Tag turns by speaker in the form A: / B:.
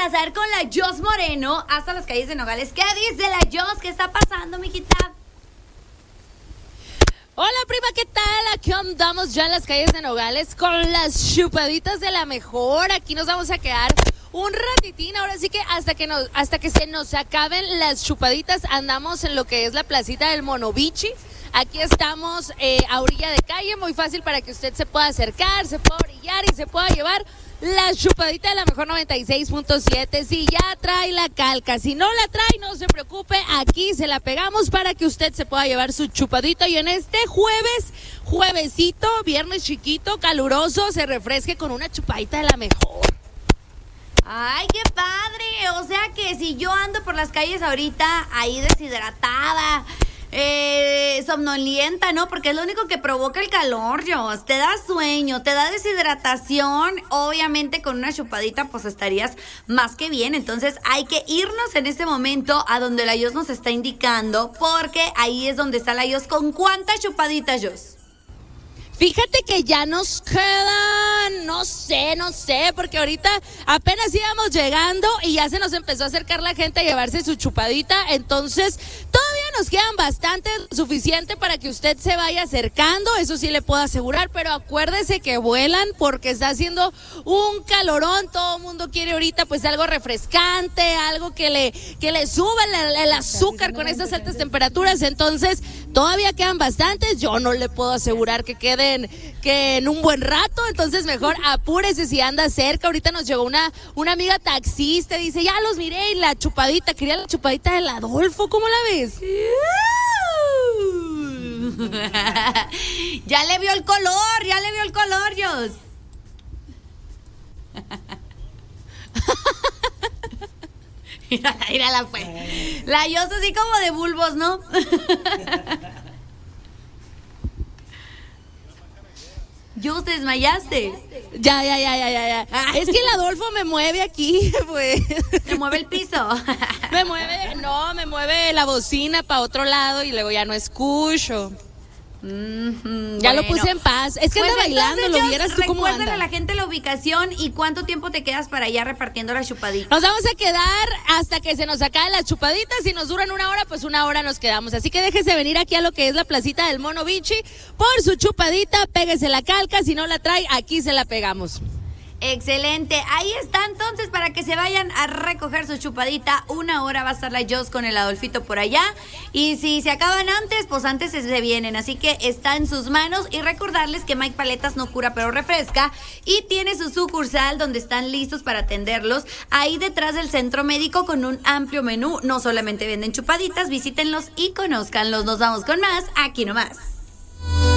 A: enlazar con la Jos Moreno hasta las calles de Nogales. ¿Qué dice la Jos? ¿Qué está pasando, mijita?
B: Hola, prima, ¿qué tal? Aquí andamos ya en las calles de Nogales con las chupaditas de la mejor. Aquí nos vamos a quedar un ratitín, ahora sí que hasta que se nos acaben las chupaditas andamos en lo que es la placita del Monovichi. Aquí estamos a orilla de calle, muy fácil para que usted se pueda acercar, se pueda orillar y se pueda llevar la chupadita de la mejor 96.7. Si ya trae la calca, si no la trae, no se preocupe, aquí se la pegamos para que usted se pueda llevar su chupadita y en este juevesito, viernes chiquito, caluroso, se refresque con una chupadita de la mejor.
A: ¡Ay, qué padre! O sea que si yo ando por las calles ahorita ahí deshidratada, somnolienta, ¿no? Porque es lo único que provoca el calor, Jos. Te da sueño, te da deshidratación. Obviamente con una chupadita pues estarías más que bien. Entonces hay que irnos en este momento a donde la Jos nos está indicando, porque ahí es donde está la Jos. ¿Con cuántas chupaditas, Jos?
B: Fíjate que ya nos quedan, no sé, porque ahorita apenas íbamos llegando y ya se nos empezó a acercar la gente a llevarse su chupadita, entonces todavía nos quedan bastante, suficiente para que usted se vaya acercando, eso sí le puedo asegurar, pero acuérdese que vuelan porque está haciendo un calorón, todo el mundo quiere ahorita pues algo refrescante, algo que le suba el azúcar con estas altas temperaturas, entonces todavía quedan bastantes, yo no le puedo asegurar que queden que en un buen rato, entonces mejor apúrese si anda cerca. Ahorita nos llegó una amiga taxista, dice, ya los miré y la chupadita, quería la chupadita del Adolfo, ¿cómo la ves?
A: Ya le vio el color, Jos. Mírala pues. La Jos así como de bulbos, ¿no? Jos, ¿te desmayaste?
B: Ya. Es que el Adolfo me mueve aquí, pues.
A: ¿Te mueve el piso?
B: Me mueve la bocina para otro lado y luego ya no escucho. Ya lo puse en paz. Es que
A: pues
B: anda bailando,
A: entonces,
B: lo vieras tú cómo anda.
A: Recuérdale a la gente la ubicación y cuánto tiempo te quedas para allá repartiendo las chupaditas.
B: Nos vamos a quedar hasta que se nos acaben las chupaditas. Si nos duran una hora, pues una hora nos quedamos. Así que déjese venir aquí a lo que es la placita del Monovichi por su chupadita, péguese la calca. Si no la trae, aquí se la pegamos.
A: Excelente, ahí está entonces para que se vayan a recoger su chupadita. Una hora va a estar la Jos con el Adolfito por allá. Y si se acaban antes, pues antes se vienen. Así que está en sus manos. Y recordarles que Mike Paletas no cura pero refresca. Y tiene su sucursal donde están listos para atenderlos. Ahí detrás del centro médico con un amplio menú. No solamente venden chupaditas, visítenlos y conózcanlos. Nos vamos con más, aquí nomás.